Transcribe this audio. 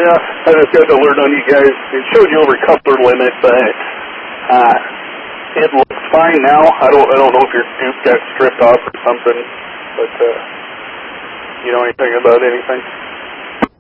Yeah, I just got to alert on you guys. It showed you over coupler limit, but it looks fine now. I don't know if your tube got stripped off or something, but you know anything about anything?